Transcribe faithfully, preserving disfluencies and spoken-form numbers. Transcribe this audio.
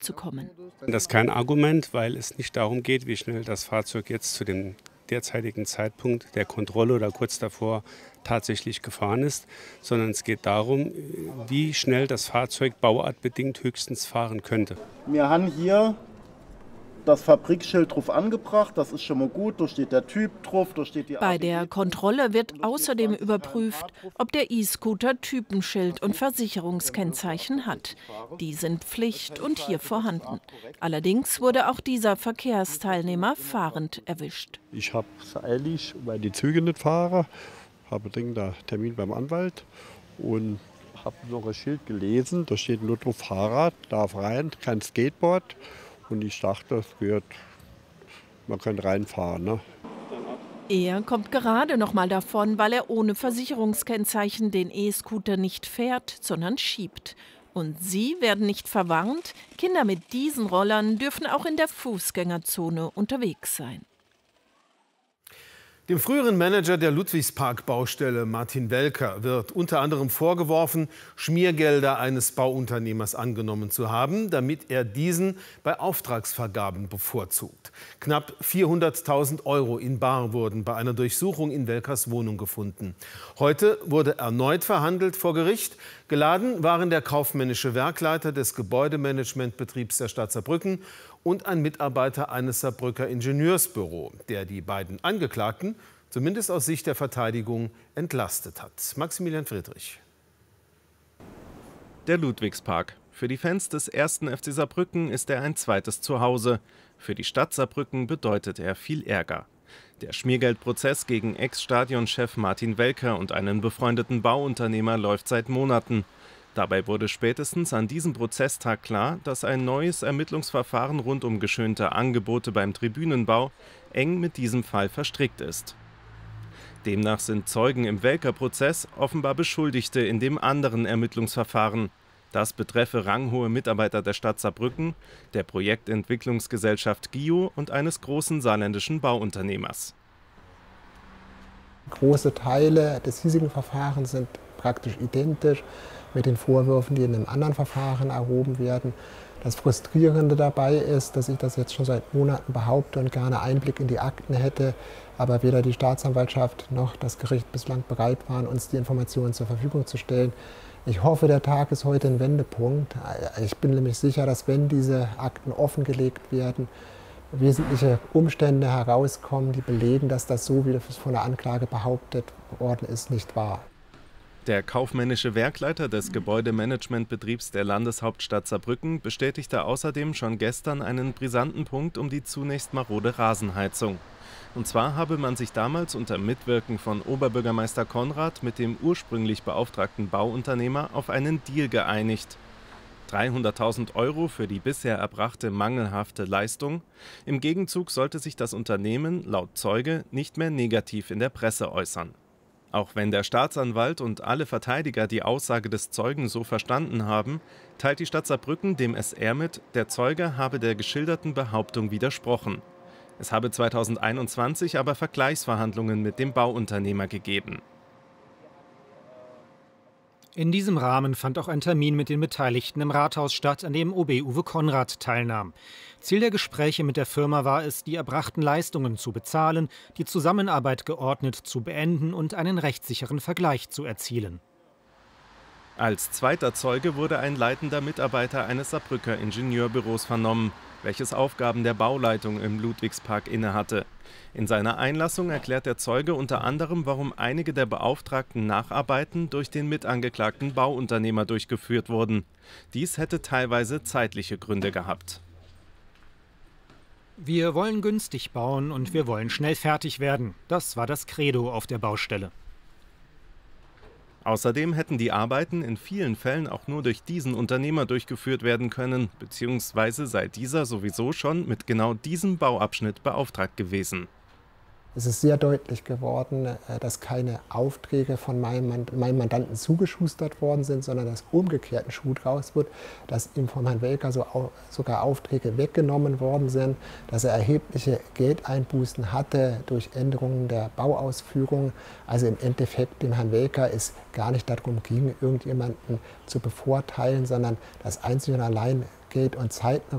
zu kommen. Das ist kein Argument, weil es nicht darum geht, wie schnell das Fahrzeug jetzt zu dem derzeitigen Zeitpunkt der Kontrolle oder kurz davor tatsächlich gefahren ist, sondern es geht darum, wie schnell das Fahrzeug bauartbedingt höchstens fahren könnte. Wir haben hier das Fabrikschild drauf angebracht, das ist schon mal gut, da steht der Typ drauf, da steht die Bei der Kontrolle wird außerdem überprüft, ob der E-Scooter Typenschild und Versicherungskennzeichen hat. Die sind Pflicht und hier vorhanden. Allerdings wurde auch dieser Verkehrsteilnehmer fahrend erwischt. Ich habe es eilig, weil die Züge nicht fahren, habe dringend einen Termin beim Anwalt und habe noch ein Schild gelesen, da steht nur drauf Fahrrad, darf rein, kein Skateboard. Und ich dachte, es wird, man kann reinfahren. Ne? Er kommt gerade noch mal davon, weil er ohne Versicherungskennzeichen den E-Scooter nicht fährt, sondern schiebt. Und Sie werden nicht verwarnt, Kinder mit diesen Rollern dürfen auch in der Fußgängerzone unterwegs sein. Dem früheren Manager der Ludwigspark-Baustelle, Martin Welker, wird unter anderem vorgeworfen, Schmiergelder eines Bauunternehmers angenommen zu haben, damit er diesen bei Auftragsvergaben bevorzugt. Knapp vierhunderttausend Euro in bar wurden bei einer Durchsuchung in Welkers Wohnung gefunden. Heute wurde erneut verhandelt vor Gericht. Geladen waren der kaufmännische Werkleiter des Gebäudemanagementbetriebs der Stadt Saarbrücken und ein Mitarbeiter eines Saarbrücker Ingenieursbüro, der die beiden Angeklagten, zumindest aus Sicht der Verteidigung, entlastet hat. Maximilian Friedrich. Der Ludwigspark. Für die Fans des ersten F C Saarbrücken ist er ein zweites Zuhause. Für die Stadt Saarbrücken bedeutet er viel Ärger. Der Schmiergeldprozess gegen Ex-Stadionchef Martin Welker und einen befreundeten Bauunternehmer läuft seit Monaten. Dabei wurde spätestens an diesem Prozesstag klar, dass ein neues Ermittlungsverfahren rund um geschönte Angebote beim Tribünenbau eng mit diesem Fall verstrickt ist. Demnach sind Zeugen im Welker-Prozess offenbar Beschuldigte in dem anderen Ermittlungsverfahren. Das betreffe ranghohe Mitarbeiter der Stadt Saarbrücken, der Projektentwicklungsgesellschaft G I O und eines großen saarländischen Bauunternehmers. Große Teile des hiesigen Verfahrens sind praktisch identisch mit den Vorwürfen, die in einem anderen Verfahren erhoben werden. Das Frustrierende dabei ist, dass ich das jetzt schon seit Monaten behaupte und gerne Einblick in die Akten hätte, aber weder die Staatsanwaltschaft noch das Gericht bislang bereit waren, uns die Informationen zur Verfügung zu stellen. Ich hoffe, der Tag ist heute ein Wendepunkt. Ich bin nämlich sicher, dass wenn diese Akten offengelegt werden, wesentliche Umstände herauskommen, die belegen, dass das so, wie das von der Anklage behauptet worden ist, nicht war. Der kaufmännische Werkleiter des Gebäudemanagementbetriebs der Landeshauptstadt Saarbrücken bestätigte außerdem schon gestern einen brisanten Punkt um die zunächst marode Rasenheizung. Und zwar habe man sich damals unter Mitwirken von Oberbürgermeister Konrad mit dem ursprünglich beauftragten Bauunternehmer auf einen Deal geeinigt. dreihunderttausend Euro für die bisher erbrachte mangelhafte Leistung. Im Gegenzug sollte sich das Unternehmen, laut Zeuge, nicht mehr negativ in der Presse äußern. Auch wenn der Staatsanwalt und alle Verteidiger die Aussage des Zeugen so verstanden haben, teilt die Stadt Saarbrücken dem S R mit, der Zeuge habe der geschilderten Behauptung widersprochen. Es habe zweitausendeinundzwanzig aber Vergleichsverhandlungen mit dem Bauunternehmer gegeben. In diesem Rahmen fand auch ein Termin mit den Beteiligten im Rathaus statt, an dem O B Uwe Konrad teilnahm. Ziel der Gespräche mit der Firma war es, die erbrachten Leistungen zu bezahlen, die Zusammenarbeit geordnet zu beenden und einen rechtssicheren Vergleich zu erzielen. Als zweiter Zeuge wurde ein leitender Mitarbeiter eines Saarbrücker Ingenieurbüros vernommen, welches Aufgaben der Bauleitung im Ludwigspark innehatte. In seiner Einlassung erklärt der Zeuge unter anderem, warum einige der beauftragten Nacharbeiten durch den mitangeklagten Bauunternehmer durchgeführt wurden. Dies hätte teilweise zeitliche Gründe gehabt. Wir wollen günstig bauen und wir wollen schnell fertig werden. Das war das Credo auf der Baustelle. Außerdem hätten die Arbeiten in vielen Fällen auch nur durch diesen Unternehmer durchgeführt werden können, beziehungsweise sei dieser sowieso schon mit genau diesem Bauabschnitt beauftragt gewesen. Es ist sehr deutlich geworden, dass keine Aufträge von meinem, meinem Mandanten zugeschustert worden sind, sondern dass umgekehrt ein Schuh draus wird, dass ihm von Herrn Welker so au, sogar Aufträge weggenommen worden sind, dass er erhebliche Geldeinbußen hatte durch Änderungen der Bauausführung. Also im Endeffekt dem Herrn Welker es gar nicht darum ging, irgendjemanden zu bevorteilen, sondern dass einzig und allein Geld und Zeit eine